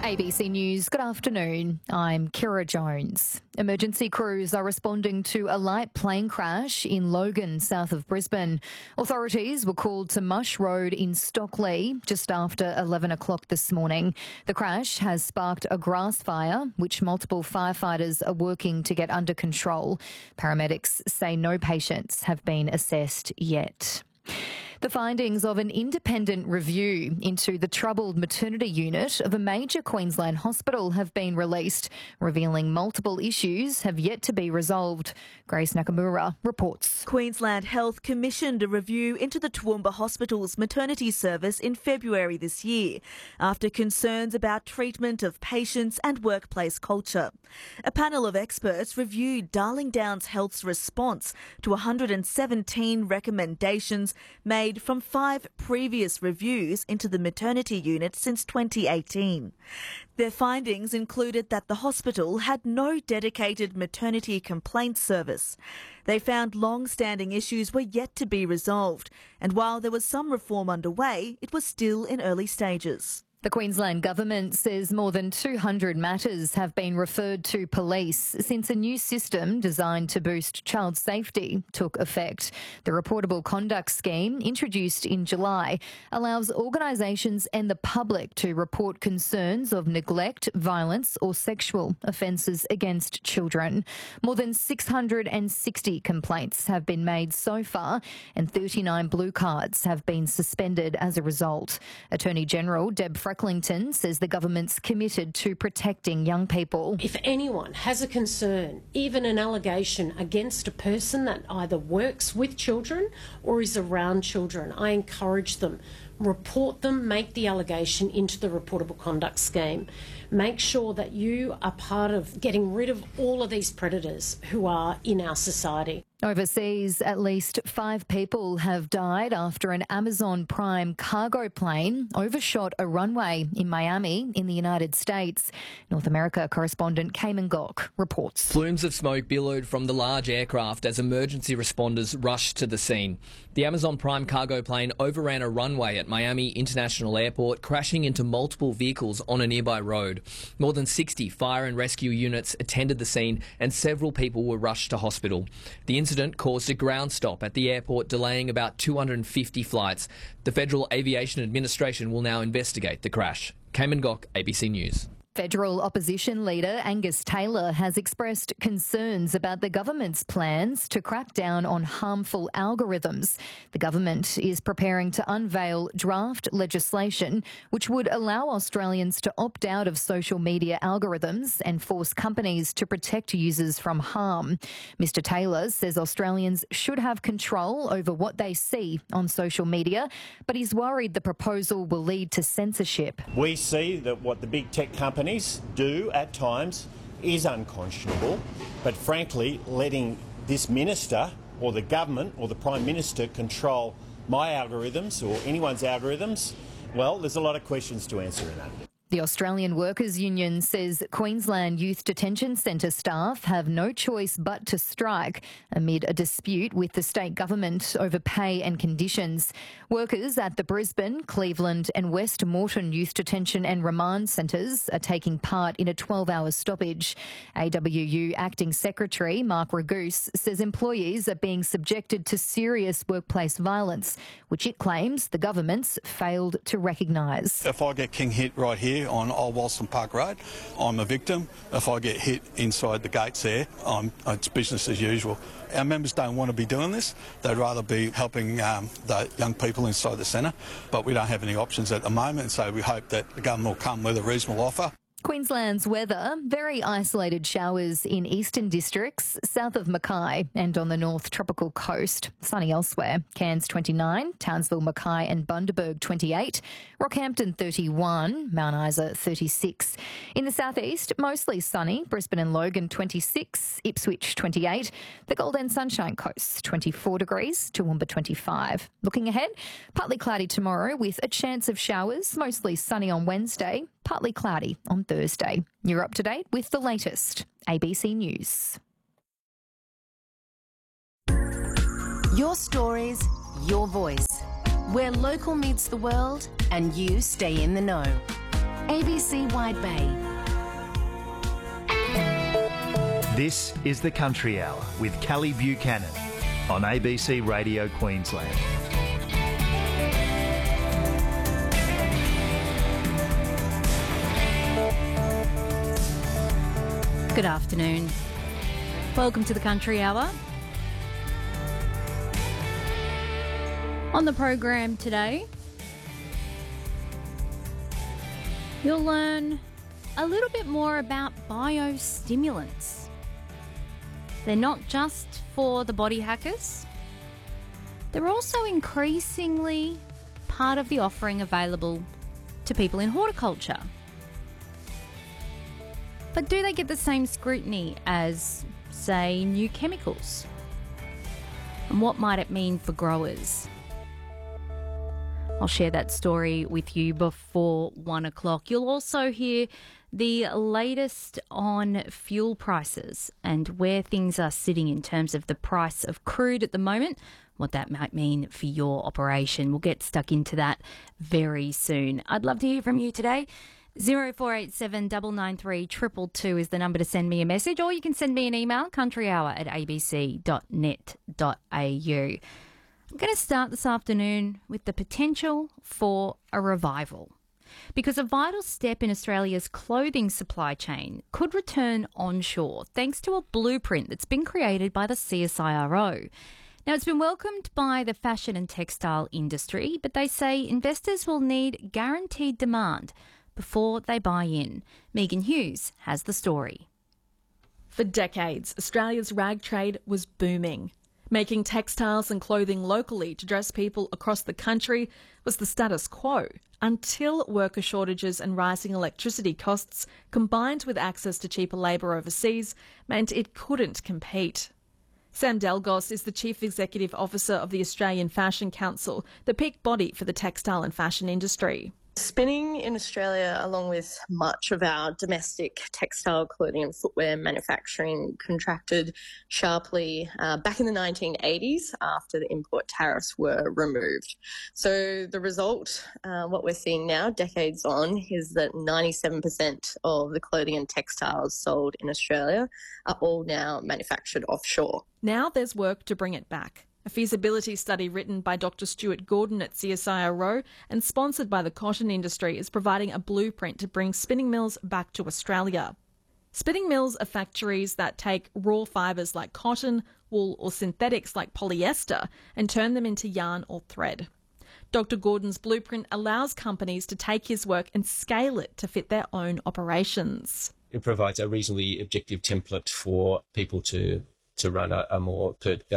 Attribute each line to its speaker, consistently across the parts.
Speaker 1: ABC News, good afternoon. I'm Kira Jones. Emergency crews are responding to a light plane crash in Logan, south of Brisbane. Authorities were called to Mush Road in Stockley just after 11 o'clock this morning. The crash has sparked a grass fire, which multiple firefighters are working to get under control. Paramedics say no patients have been assessed yet. The findings of an independent review into the troubled maternity unit of a major Queensland hospital have been released, revealing multiple issues have yet to be resolved. Grace Nakamura reports.
Speaker 2: Queensland Health commissioned a review into the Toowoomba Hospital's maternity service in February this year, after concerns about treatment of patients and workplace culture. A panel of experts reviewed Darling Downs Health's response to 117 recommendations made from 5 previous reviews into the maternity unit since 2018. Their findings included that the hospital had no dedicated maternity complaint service. They found long-standing issues were yet to be resolved, and while there was some reform underway, it was still in early stages.
Speaker 1: The Queensland Government says more than 200 matters have been referred to police since a new system designed to boost child safety took effect. The Reportable Conduct Scheme, introduced in July, allows organisations and the public to report concerns of neglect, violence or sexual offences against children. More than 660 complaints have been made so far, and 39 blue cards have been suspended as a result. Attorney General Deb Frecklington says the government's committed to protecting young people.
Speaker 3: If anyone has a concern, even an allegation against a person that either works with children or is around children, I encourage them, report them, make the allegation into the Reportable Conduct Scheme. Make sure that you are part of getting rid of all of these predators who are in our society.
Speaker 1: Overseas, at least 5 people have died after an Amazon Prime cargo plane overshot a runway in Miami in the United States. North America correspondent Cayman Gok reports.
Speaker 4: Plumes of smoke billowed from the large aircraft as emergency responders rushed to the scene. The Amazon Prime cargo plane overran a runway at Miami International Airport, crashing into multiple vehicles on a nearby road. More than 60 fire and rescue units attended the scene and several people were rushed to hospital. The incident caused a ground stop at the airport, delaying about 250 flights. The Federal Aviation Administration will now investigate the crash. Cayman Gok, ABC News.
Speaker 1: Federal opposition leader Angus Taylor has expressed concerns about the government's plans to crack down on harmful algorithms. The government is preparing to unveil draft legislation which would allow Australians to opt out of social media algorithms and force companies to protect users from harm. Mr Taylor says Australians should have control over what they see on social media, but he's worried the proposal will lead to censorship.
Speaker 5: We see that what the big tech companies do at times is unconscionable, but frankly, letting this minister or the government or the Prime Minister control my algorithms or anyone's algorithms, well, there's a lot of questions to answer in that.
Speaker 1: The Australian Workers Union says Queensland Youth Detention Centre staff have no choice but to strike amid a dispute with the state government over pay and conditions. Workers at the Brisbane, Cleveland and West Moreton Youth Detention and Remand Centres are taking part in a 12-hour stoppage. AWU Acting Secretary Mark Ragoose says employees are being subjected to serious workplace violence, which it claims the government's failed to recognise.
Speaker 6: If I get king hit right here on Old Walston Park Road, I'm a victim. If I get hit inside the gates there, it's business as usual. Our members don't want to be doing this. They'd rather be helping the young people inside the centre, but we don't have any options at the moment, so we hope that the government will come with a reasonable offer.
Speaker 1: Queensland's weather, very isolated showers in eastern districts, south of Mackay and on the north tropical coast. Sunny elsewhere. Cairns 29, Townsville, Mackay and Bundaberg 28, Rockhampton 31, Mount Isa 36. In the southeast, mostly sunny, Brisbane and Logan 26, Ipswich 28, the Golden Sunshine Coast 24 degrees, Toowoomba 25. Looking ahead, partly cloudy tomorrow with a chance of showers, mostly sunny on Wednesday, partly cloudy on Thursday. You're up to date with the latest. ABC News.
Speaker 7: Your stories, your voice. Where local meets the world and you stay in the know. ABC Wide Bay.
Speaker 8: This is the Country Hour with Callie Buchanan on ABC Radio Queensland.
Speaker 9: Good afternoon. Welcome to the Country Hour. On the program today, you'll learn a little bit more about biostimulants. They're not just for the body hackers. They're also increasingly part of the offering available to people in horticulture. But do they get the same scrutiny as, say, new chemicals? And what might it mean for growers? I'll share that story with you before 1 o'clock. You'll also hear the latest on fuel prices and where things are sitting in terms of the price of crude at the moment, what that might mean for your operation. We'll get stuck into that very soon. I'd love to hear from you today. 0487 993 222 is the number to send me a message, or you can send me an email, countryhour@abc.net.au. I'm going to start this afternoon with the potential for a revival, because a vital step in Australia's clothing supply chain could return onshore thanks to a blueprint that's been created by the CSIRO. Now, it's been welcomed by the fashion and textile industry, but they say investors will need guaranteed demand before they buy in. Megan Hughes has the story.
Speaker 10: For decades, Australia's rag trade was booming. Making textiles and clothing locally to dress people across the country was the status quo, until worker shortages and rising electricity costs, combined with access to cheaper labour overseas, meant it couldn't compete. Sam Delgos is the Chief Executive Officer of the Australian Fashion Council, the peak body for the textile and fashion industry.
Speaker 11: Spinning in Australia, along with much of our domestic textile, clothing and footwear manufacturing, contracted sharply back in the 1980s after the import tariffs were removed. So the result, what we're seeing now, decades on, is that 97% of the clothing and textiles sold in Australia are all now manufactured offshore.
Speaker 10: Now there's work to bring it back. A feasibility study written by Dr. Stuart Gordon at CSIRO and sponsored by the cotton industry is providing a blueprint to bring spinning mills back to Australia. Spinning mills are factories that take raw fibres like cotton, wool or synthetics like polyester and turn them into yarn or thread. Dr. Gordon's blueprint allows companies to take his work and scale it to fit their own operations.
Speaker 12: It provides a reasonably objective template for people to run a more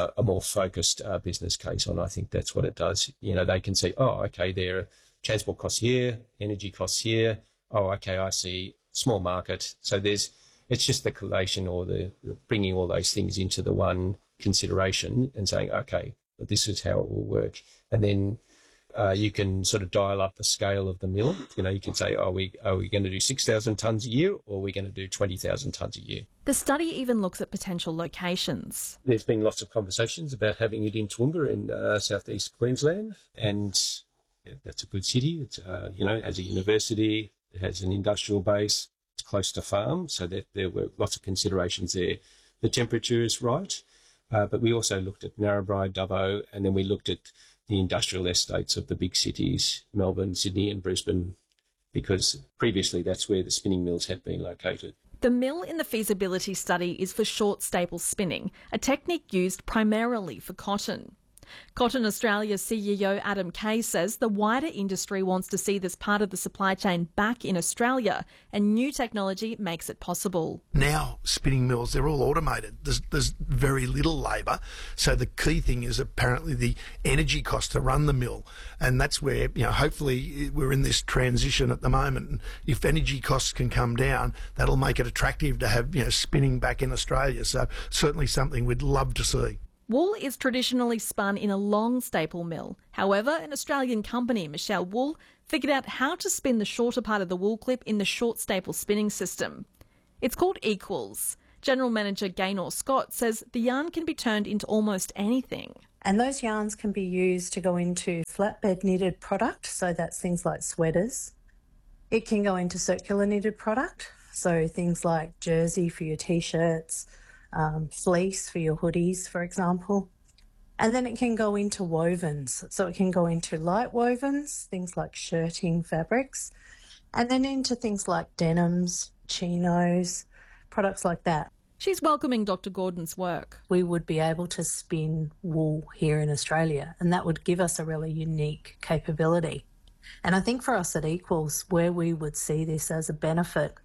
Speaker 12: focused business case on. I think that's what it does. You know, they can see, oh, okay, there are transport costs here, energy costs here. Oh, okay, I see, small market. So it's just the collation or the bringing all those things into the one consideration and saying, okay, this is how it will work. And then you can sort of dial up the scale of the mill. You know, you can say, are we going to do 6,000 tonnes a year, or are we going to do 20,000 tonnes a year?
Speaker 10: The study even looks at potential locations.
Speaker 12: There's been lots of conversations about having it in Toowoomba in southeast Queensland, and that's a good city. It's has a university, it has an industrial base, it's close to farm, so that there were lots of considerations there. The temperature is right, but we also looked at Narrabri, Dubbo, and then we looked at the industrial estates of the big cities, Melbourne, Sydney and Brisbane, because previously that's where the spinning mills had been located.
Speaker 10: The mill in the feasibility study is for short staple spinning, a technique used primarily for cotton. Cotton Australia's CEO Adam Kay says the wider industry wants to see this part of the supply chain back in Australia, and new technology makes it possible.
Speaker 13: Now, spinning mills, they're all automated. There's very little labour. So the key thing is apparently the energy cost to run the mill. And that's where, hopefully we're in this transition at the moment. If energy costs can come down, that'll make it attractive to have, spinning back in Australia. So certainly something we'd love to see.
Speaker 10: Wool is traditionally spun in a long staple mill. However, an Australian company, Michelle Wool, figured out how to spin the shorter part of the wool clip in the short staple spinning system. It's called Equals. General Manager Gaynor Scott says the yarn can be turned into almost anything.
Speaker 14: And those yarns can be used to go into flatbed knitted product, so that's things like sweaters. It can go into circular knitted product, so things like jersey for your t-shirts, fleece for your hoodies, for example. And then it can go into wovens, so it can go into light wovens, things like shirting fabrics, and then into things like denims, chinos, products like that.
Speaker 10: She's welcoming Dr. Gordon's work.
Speaker 14: We would be able to spin wool here in Australia, and that would give us a really unique capability. And I think for us at Equals, where we would see this as a benefit,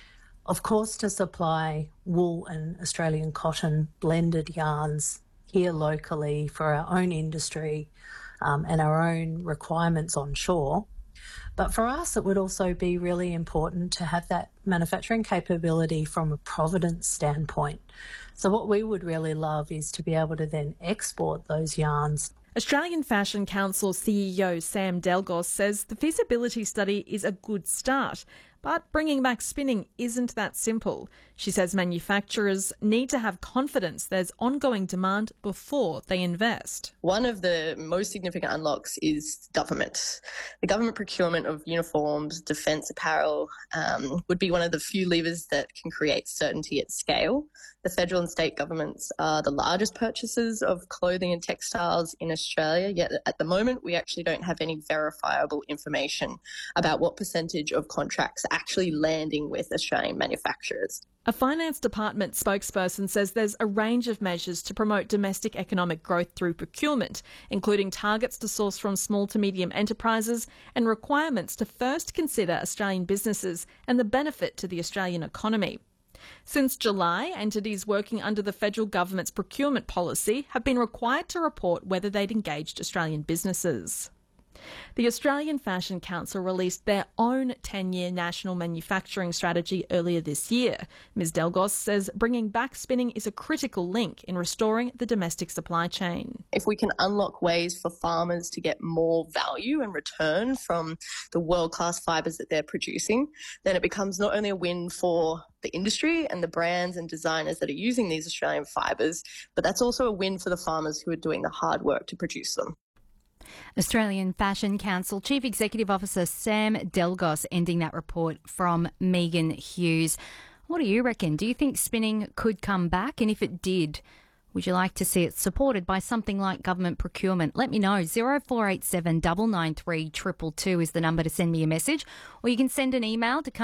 Speaker 14: of course, to supply wool and Australian cotton blended yarns here locally for our own industry and our own requirements on shore. But for us, it would also be really important to have that manufacturing capability from a provenance standpoint. So what we would really love is to be able to then export those yarns.
Speaker 10: Australian Fashion Council CEO Sam Delgos says the feasibility study is a good start, but bringing back spinning isn't that simple. She says manufacturers need to have confidence there's ongoing demand before they invest.
Speaker 11: One of the most significant unlocks is government. The government procurement of uniforms, defence apparel would be one of the few levers that can create certainty at scale. The federal and state governments are the largest purchasers of clothing and textiles in Australia, yet at the moment we actually don't have any verifiable information about what percentage of contracts are actually landing with Australian manufacturers.
Speaker 10: A Finance Department spokesperson says there's a range of measures to promote domestic economic growth through procurement, including targets to source from small to medium enterprises and requirements to first consider Australian businesses and the benefit to the Australian economy. Since July, entities working under the federal government's procurement policy have been required to report whether they'd engaged Australian businesses. The Australian Fashion Council released their own 10-year national manufacturing strategy earlier this year. Ms Delgos says bringing back spinning is a critical link in restoring the domestic supply chain.
Speaker 11: If we can unlock ways for farmers to get more value and return from the world-class fibres that they're producing, then it becomes not only a win for the industry and the brands and designers that are using these Australian fibres, but that's also a win for the farmers who are doing the hard work to produce them.
Speaker 9: Australian Fashion Council Chief Executive Officer Sam Delgos ending that report from Megan Hughes. What do you reckon? Do you think spinning could come back? And if it did, would you like to see it supported by something like government procurement? Let me know. 0487 993 222 is the number to send me a message. Or you can send an email to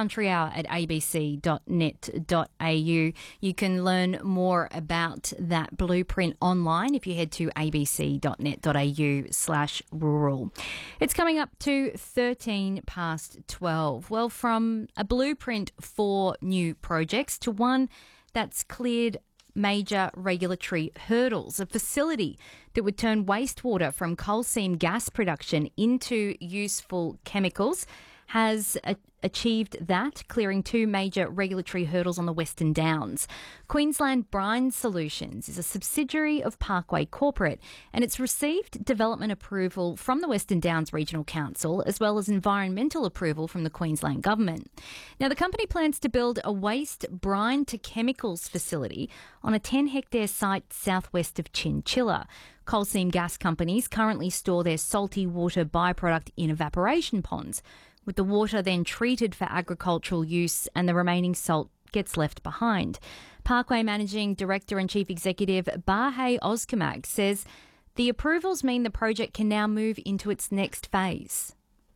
Speaker 9: countryhour@abc.net.au. You can learn more about that blueprint online if you head to abc.net.au/rural. It's coming up to 13 past 12. Well, from a blueprint for new projects to one that's cleared major regulatory hurdles. A facility that would turn wastewater from coal seam gas production into useful chemicals has achieved that, clearing two major regulatory hurdles on the Western Downs. Queensland Brine Solutions is a subsidiary of Parkway Corporate, and it's received development approval from the Western Downs Regional Council as well as environmental approval from the Queensland Government. Now, the company plans to build a waste brine to chemicals facility on a 10-hectare site southwest of Chinchilla. Coal seam gas companies currently store their salty water byproduct in evaporation ponds, with the water then treated for agricultural use and the remaining salt gets left behind. Parkway Managing Director and Chief Executive Bahe Ozkamak says the approvals mean the project can now move into its next phase.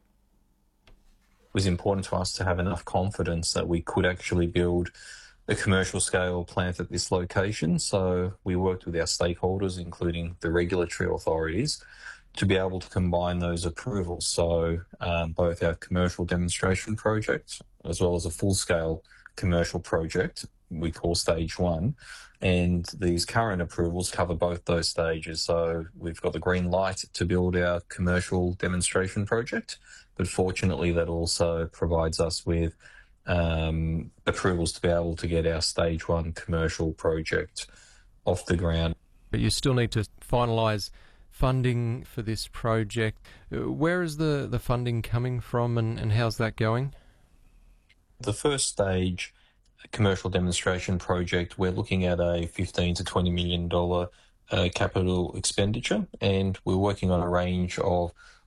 Speaker 15: It was important to us to have enough confidence that we could actually build a commercial scale plant at this location. So we worked with our stakeholders, including the regulatory authorities, to be able to combine those approvals. So both our commercial demonstration project as well as a full-scale commercial project we call stage one, and these current approvals cover both those stages. So we've got the green light to build our commercial demonstration project, but fortunately that also provides us with approvals to be able to get our stage one commercial project off the ground.
Speaker 16: But you still need to finalise funding for this project. Where is the funding coming from and how's that going?
Speaker 15: The first stage commercial demonstration project, we're looking at a $15 to $20 million capital expenditure, and we're working on a range of